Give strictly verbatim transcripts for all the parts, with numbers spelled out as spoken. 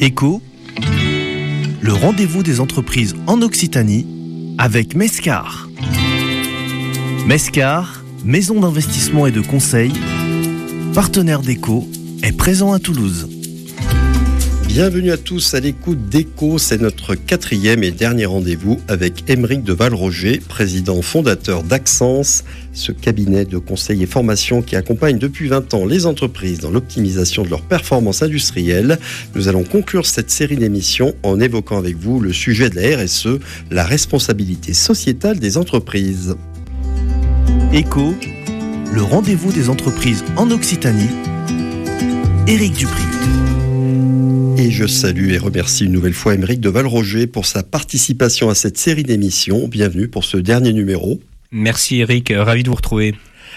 Éco, le rendez-vous des entreprises en Occitanie avec Mescar. Mescar, maison d'investissement et de conseil, partenaire d'Éco, est présent à Toulouse. Bienvenue à tous à l'écoute d'Éco, c'est notre quatrième et dernier rendez-vous avec Aymeric de Valroger, président fondateur d'Axence, ce cabinet de conseil et formation qui accompagne depuis vingt ans les entreprises dans l'optimisation de leur performance industrielle. Nous allons conclure cette série d'émissions en évoquant avec vous le sujet de la R S E, la responsabilité sociétale des entreprises. Éco, le rendez-vous des entreprises en Occitanie, Éric Dupri. Et je salue et remercie une nouvelle fois Aymeric de Valroger pour sa participation à cette série d'émissions. Bienvenue pour ce dernier numéro. Merci Éric, ravi de vous retrouver.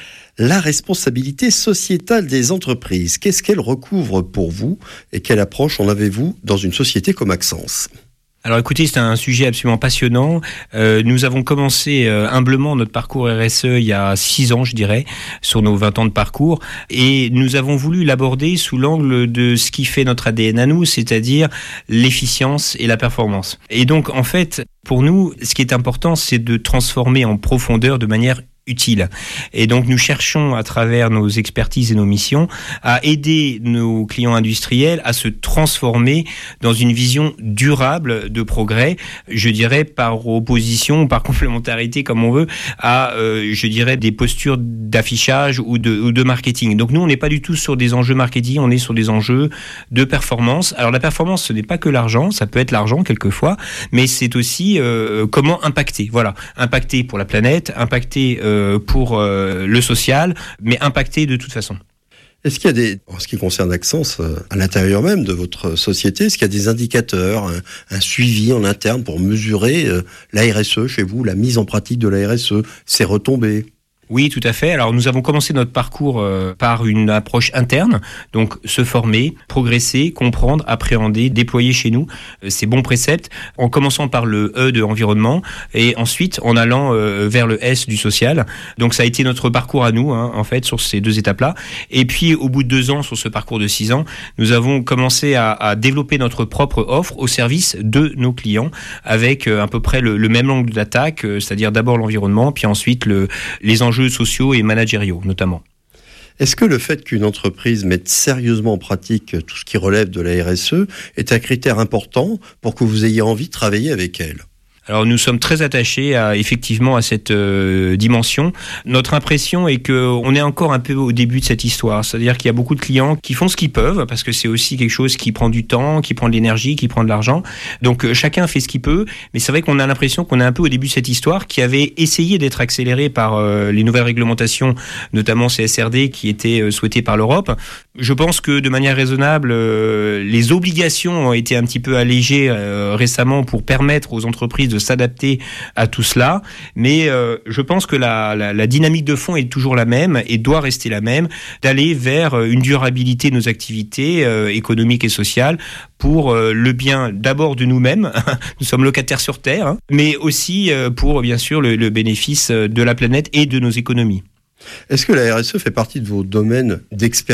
La responsabilité sociétale des entreprises, qu'est-ce qu'elle recouvre pour vous et quelle approche en avez-vous dans une société comme Axence ? Alors écoutez, c'est un sujet absolument passionnant. Euh, nous avons commencé euh, humblement notre parcours R S E il y a six ans, je dirais, sur nos vingt ans de parcours. Et nous avons voulu l'aborder sous l'angle de ce qui fait notre A D N à nous, c'est-à-dire l'efficience et la performance. Et donc, en fait, pour nous, ce qui est important, c'est de transformer en profondeur de manière utile. Et donc nous cherchons à travers nos expertises et nos missions à aider nos clients industriels à se transformer dans une vision durable de progrès, je dirais par opposition, par complémentarité comme on veut, à euh, je dirais des postures d'affichage ou de, ou de marketing. Donc nous on n'est pas du tout sur des enjeux marketing, on est sur des enjeux de performance. Alors la performance ce n'est pas que l'argent, ça peut être l'argent quelquefois, mais c'est aussi euh, comment impacter. Voilà, impacter pour la planète, impacter euh, pour euh, le social, mais impacté de toute façon. Est-ce qu'il y a des, en ce qui concerne Axence, euh, à l'intérieur même de votre société, est-ce qu'il y a des indicateurs, un, un suivi en interne pour mesurer euh, la R S E chez vous, la mise en pratique de la R S E, ses retombées ? Oui, tout à fait. Alors, nous avons commencé notre parcours euh, par une approche interne, donc se former, progresser, comprendre, appréhender, déployer chez nous euh, ces bons préceptes, en commençant par le E de environnement et ensuite en allant euh, vers le S du social. Donc, ça a été notre parcours à nous, hein, en fait, sur ces deux étapes-là. Et puis, au bout de deux ans, sur ce parcours de six ans, nous avons commencé à, à développer notre propre offre au service de nos clients avec euh, à peu près le, le même angle d'attaque, euh, c'est-à-dire d'abord l'environnement, puis ensuite le, les enjeux sociaux et managériaux notamment. Est-ce que le fait qu'une entreprise mette sérieusement en pratique tout ce qui relève de la R S E est un critère important pour que vous ayez envie de travailler avec elle ? Alors nous sommes très attachés à, effectivement à cette euh, dimension. Notre impression est qu'on est encore un peu au début de cette histoire. C'est-à-dire qu'il y a beaucoup de clients qui font ce qu'ils peuvent, parce que c'est aussi quelque chose qui prend du temps, qui prend de l'énergie, qui prend de l'argent. Donc euh, chacun fait ce qu'il peut, mais c'est vrai qu'on a l'impression qu'on est un peu au début de cette histoire qui avait essayé d'être accélérée par euh, les nouvelles réglementations, notamment C S R D, qui étaient euh, souhaitées par l'Europe. Je pense que de manière raisonnable, euh, les obligations ont été un petit peu allégées euh, récemment pour permettre aux entreprises de s'adapter à tout cela, mais euh, je pense que la, la, la dynamique de fond est toujours la même et doit rester la même, d'aller vers une durabilité de nos activités euh, économiques et sociales pour euh, le bien d'abord de nous-mêmes, nous sommes locataires sur Terre, hein, mais aussi euh, pour bien sûr le, le bénéfice de la planète et de nos économies. Est-ce que la R S E fait partie de vos domaines d'expertise ?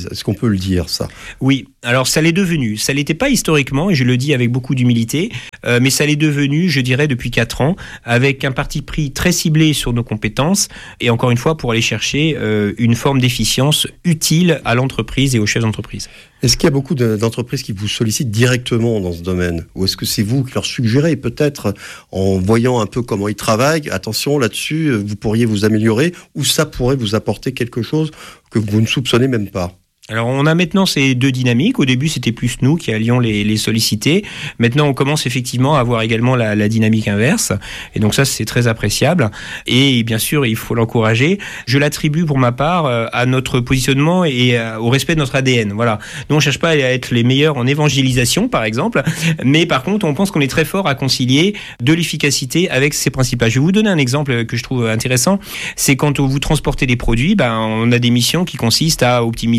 Est-ce qu'on peut le dire, ça ? Oui, alors ça l'est devenu. Ça l'était pas historiquement, et je le dis avec beaucoup d'humilité, euh, mais ça l'est devenu, je dirais, depuis quatre ans, avec un parti pris très ciblé sur nos compétences, et encore une fois, pour aller chercher euh, une forme d'efficience utile à l'entreprise et aux chefs d'entreprise. Est-ce qu'il y a beaucoup d'entreprises qui vous sollicitent directement dans ce domaine ? Ou est-ce que c'est vous qui leur suggérez, peut-être, en voyant un peu comment ils travaillent, attention là-dessus, vous pourriez vous améliorer, ou ça pourrait vous apporter quelque chose que vous ne soupçonnez même pas ? Alors on a maintenant ces deux dynamiques. Au début c'était plus nous qui allions les, les solliciter. Maintenant on commence effectivement à avoir également la, la dynamique inverse. Et donc ça c'est très appréciable. Et bien sûr il faut l'encourager. Je l'attribue pour ma part à notre positionnement et au respect de notre A D N. Voilà. Nous on cherche pas à être les meilleurs en évangélisation par exemple. Mais par contre on pense qu'on est très fort à concilier de l'efficacité avec ces principes. Je vais vous donner un exemple que je trouve intéressant. C'est quand vous transportez des produits, ben, on a des missions qui consistent à optimiser les transports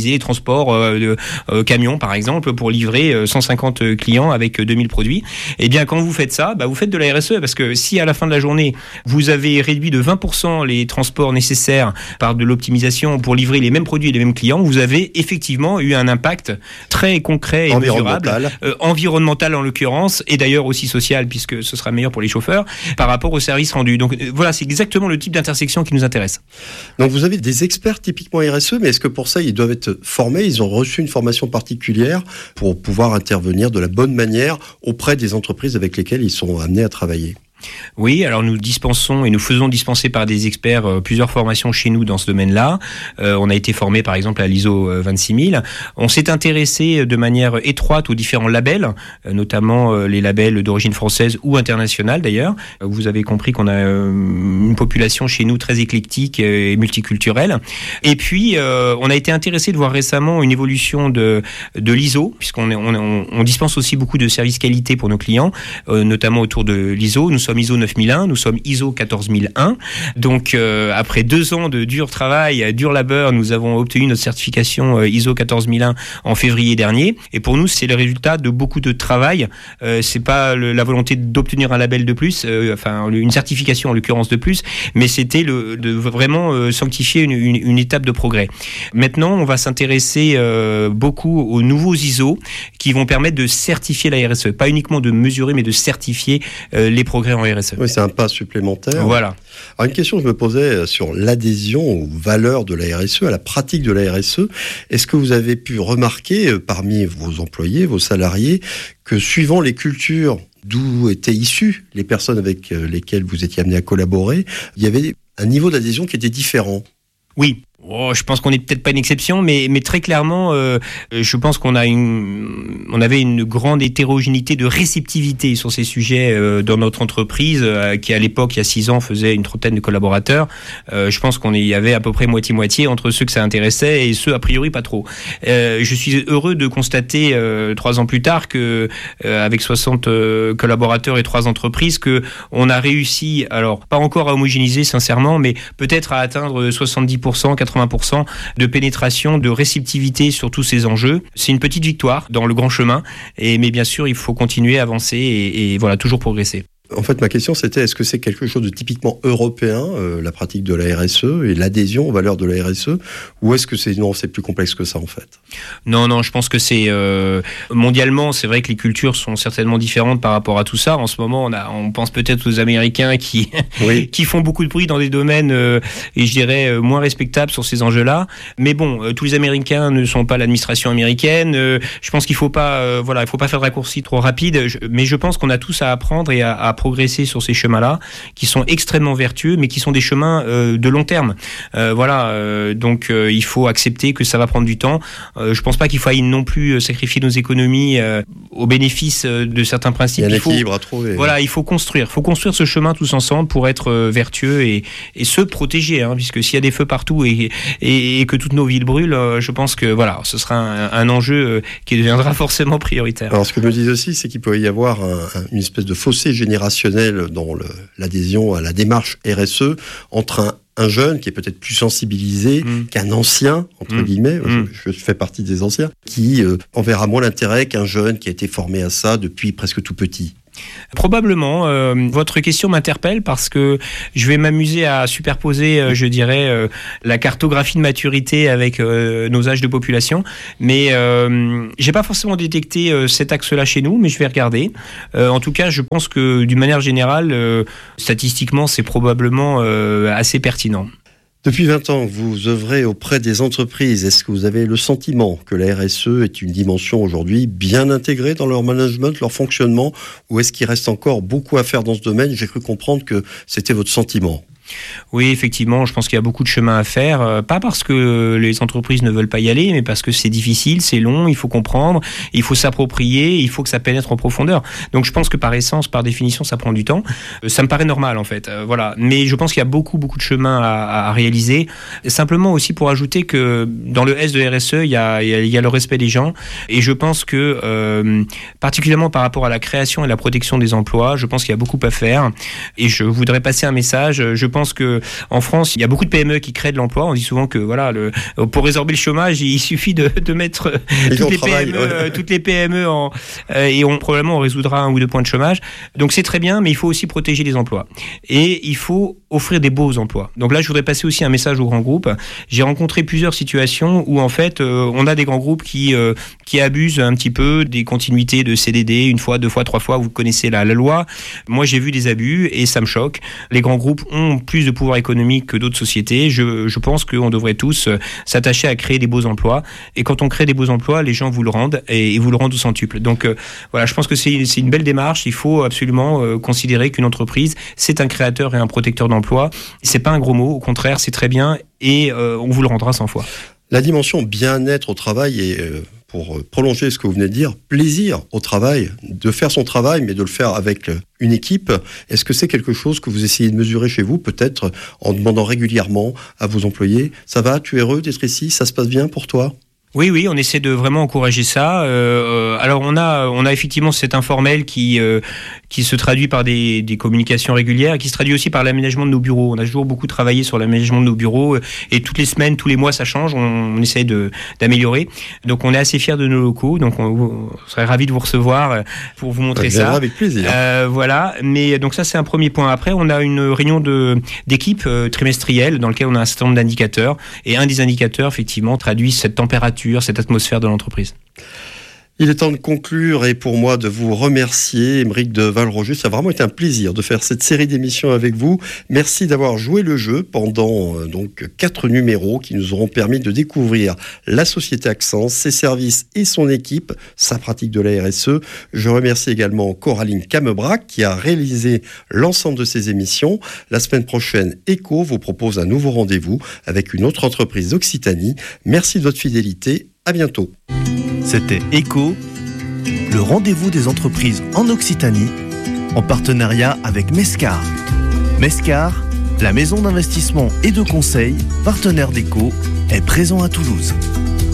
transport euh, de euh, camion par exemple pour livrer euh, cent cinquante clients avec deux mille produits. Et bien quand vous faites ça, bah, vous faites de la R S E parce que si à la fin de la journée vous avez réduit de vingt pour cent les transports nécessaires par de l'optimisation pour livrer les mêmes produits et les mêmes clients, vous avez effectivement eu un impact très concret et mesurable, euh, environnemental en l'occurrence, et d'ailleurs aussi social puisque ce sera meilleur pour les chauffeurs par rapport au service rendu. Donc euh, voilà, c'est exactement le type d'intersection qui nous intéresse. Donc vous avez des experts typiquement R S E, mais est-ce que pour ça ils doivent être formés, ils ont reçu une formation particulière pour pouvoir intervenir de la bonne manière auprès des entreprises avec lesquelles ils sont amenés à travailler ? Oui, alors nous dispensons et nous faisons dispenser par des experts euh, plusieurs formations chez nous dans ce domaine-là. Euh, on a été formé par exemple à l'I S O vingt-six mille. On s'est intéressé de manière étroite aux différents labels, euh, notamment euh, les labels d'origine française ou internationale d'ailleurs. Vous avez compris qu'on a euh, une population chez nous très éclectique et multiculturelle. Et puis, euh, on a été intéressé de voir récemment une évolution de, de l'I S O, puisqu'on est, on, on, on dispense aussi beaucoup de services qualité pour nos clients, euh, notamment autour de l'I S O. Nous sommes I S O neuf mille un, nous sommes I S O quatorze mille un. Donc, euh, après deux ans de dur travail, dur labeur, nous avons obtenu notre certification euh, I S O quatorze mille un en février dernier. Et pour nous, c'est le résultat de beaucoup de travail. Euh, c'est pas le, la volonté d'obtenir un label de plus, euh, enfin une certification en l'occurrence de plus, mais c'était le, de vraiment euh, sanctifier une, une, une étape de progrès. Maintenant, on va s'intéresser euh, beaucoup aux nouveaux I S O qui vont permettre de certifier la R S E, pas uniquement de mesurer, mais de certifier euh, les progrès en R S E. Oui, c'est un pas supplémentaire. Voilà. Alors une question que je me posais sur l'adhésion aux valeurs de la R S E, à la pratique de la R S E. Est-ce que vous avez pu remarquer parmi vos employés, vos salariés, que suivant les cultures d'où étaient issues les personnes avec lesquelles vous étiez amenés à collaborer, il y avait un niveau d'adhésion qui était différent? Oui. Oh, je pense qu'on n'est peut-être pas une exception, mais, mais très clairement, euh, je pense qu'on a une, on avait une grande hétérogénéité de réceptivité sur ces sujets euh, dans notre entreprise, euh, qui à l'époque, il y a six ans, faisait une trentaine de collaborateurs. Euh, je pense qu'on y avait à peu près moitié-moitié entre ceux que ça intéressait et ceux a priori pas trop. Euh, je suis heureux de constater euh, trois ans plus tard que, euh, avec soixante euh, collaborateurs et trois entreprises, que on a réussi, alors pas encore à homogénéiser sincèrement, mais peut-être à atteindre soixante-dix pour cent, quatre-vingts pour cent de pénétration, de réceptivité sur tous ces enjeux. C'est une petite victoire dans le grand chemin, et, mais bien sûr, il faut continuer à avancer et, et voilà, toujours progresser. En fait, ma question, c'était, est-ce que c'est quelque chose de typiquement européen, euh, la pratique de la R S E et l'adhésion aux valeurs de la R S E, ou est-ce que c'est, non, c'est plus complexe que ça, en fait? Non, non, je pense que c'est... Euh, mondialement, c'est vrai que les cultures sont certainement différentes par rapport à tout ça. En ce moment, on, a, on pense peut-être aux Américains qui, oui. qui font beaucoup de bruit dans des domaines, euh, et je dirais, euh, moins respectables sur ces enjeux-là. Mais bon, euh, tous les Américains ne sont pas l'administration américaine. Euh, je pense qu'il ne faut pas, euh, voilà, il faut pas faire de raccourcis trop rapides, je, mais je pense qu'on a tous à apprendre et à, à progresser sur ces chemins-là, qui sont extrêmement vertueux, mais qui sont des chemins euh, de long terme. Euh, voilà, euh, donc euh, il faut accepter que ça va prendre du temps. Euh, je pense pas qu'il faille non plus sacrifier nos économies euh, au bénéfice de certains principes. Il y a un il faut, équilibre à trouver. Voilà, il faut construire, faut construire ce chemin tous ensemble pour être euh, vertueux et, et se protéger, hein, puisque s'il y a des feux partout et, et, et que toutes nos villes brûlent, euh, je pense que voilà, ce sera un, un enjeu euh, qui deviendra forcément prioritaire. Alors, ce que je me dis aussi, c'est qu'il peut y avoir un, un, une espèce de fossé générationnel dans le, l'adhésion à la démarche R S E entre un, un jeune qui est peut-être plus sensibilisé mmh. qu'un ancien, entre mmh. guillemets, mmh. je, je fais partie des anciens, qui euh, en verra moins l'intérêt qu'un jeune qui a été formé à ça depuis presque tout petit. Probablement. Euh, votre question m'interpelle parce que je vais m'amuser à superposer, euh, je dirais, euh, la cartographie de maturité avec euh, nos âges de population. Mais euh, j'ai pas forcément détecté euh, cet axe-là chez nous, mais je vais regarder. Euh, en tout cas, je pense que d'une manière générale, euh, statistiquement, c'est probablement euh, assez pertinent. Depuis vingt ans, vous œuvrez auprès des entreprises. Est-ce que vous avez le sentiment que la R S E est une dimension aujourd'hui bien intégrée dans leur management, leur fonctionnement, ou est-ce qu'il reste encore beaucoup à faire dans ce domaine? J'ai cru comprendre que c'était votre sentiment. Oui, effectivement, je pense qu'il y a beaucoup de chemin à faire, euh, pas parce que les entreprises ne veulent pas y aller, mais parce que c'est difficile, c'est long, il faut comprendre, il faut s'approprier, il faut que ça pénètre en profondeur. Donc je pense que par essence, par définition, ça prend du temps. Euh, ça me paraît normal en fait, euh, voilà. Mais je pense qu'il y a beaucoup, beaucoup de chemin à, à réaliser. Simplement aussi pour ajouter que dans le S de R S E, il y a, il y a le respect des gens, et je pense que euh, particulièrement par rapport à la création et la protection des emplois, je pense qu'il y a beaucoup à faire. Et je voudrais passer un message. Je pense pense que en France, il y a beaucoup de P M E qui créent de l'emploi. On dit souvent que voilà, le, pour résorber le chômage, il suffit de, de mettre toutes les, travail, P M E, ouais. toutes les P M E en, euh, et on probablement on résoudra un ou deux points de chômage. Donc c'est très bien, mais il faut aussi protéger les emplois et il faut offrir des beaux emplois. Donc là, je voudrais passer aussi un message aux grands groupes. J'ai rencontré plusieurs situations où en fait, euh, on a des grands groupes qui euh, qui abusent un petit peu des continuités de C D D, une fois, deux fois, trois fois. Vous connaissez la, la loi. Moi, j'ai vu des abus et ça me choque. Les grands groupes ont plus de pouvoir économique que d'autres sociétés. Je, je pense qu'on devrait tous s'attacher à créer des beaux emplois. Et quand on crée des beaux emplois, les gens vous le rendent et, et vous le rendent au centuple. Donc euh, voilà, je pense que c'est, c'est une belle démarche. Il faut absolument euh, considérer qu'une entreprise, c'est un créateur et un protecteur d'emplois. C'est pas un gros mot. Au contraire, c'est très bien et euh, on vous le rendra cent fois. La dimension bien-être au travail est... Euh... pour prolonger ce que vous venez de dire, plaisir au travail, de faire son travail, mais de le faire avec une équipe. Est-ce que c'est quelque chose que vous essayez de mesurer chez vous, peut-être en demandant régulièrement à vos employés, ça va, tu es heureux d'être ici, ça se passe bien pour toi ? Oui, oui, on essaie de vraiment encourager ça. Euh, alors on a, on a effectivement cet informel qui euh, qui se traduit par des, des communications régulières, et qui se traduit aussi par l'aménagement de nos bureaux. On a toujours beaucoup travaillé sur l'aménagement de nos bureaux, et toutes les semaines, tous les mois, ça change. On, on essaie de d'améliorer. Donc on est assez fiers de nos locaux. Donc on, on serait ravis de vous recevoir pour vous montrer ça. Avec plaisir. Euh, voilà. Mais donc ça c'est un premier point. Après on a une réunion de d'équipe euh, trimestrielle dans laquelle on a un certain nombre d'indicateurs, et un des indicateurs effectivement traduit cette température, cette atmosphère de l'entreprise. Il est temps de conclure et pour moi de vous remercier, Aymeric de Valroger. Ça a vraiment été un plaisir de faire cette série d'émissions avec vous. Merci d'avoir joué le jeu pendant euh, donc quatre numéros qui nous auront permis de découvrir la société Axens, ses services et son équipe, sa pratique de la R S E. Je remercie également Coraline Camebrac qui a réalisé l'ensemble de ces émissions. La semaine prochaine, Eco vous propose un nouveau rendez-vous avec une autre entreprise d'Occitanie. Merci de votre fidélité. À bientôt. C'était Eco, le rendez-vous des entreprises en Occitanie, en partenariat avec Mescar. Mescar, la maison d'investissement et de conseil, partenaire d'Eco, est présent à Toulouse.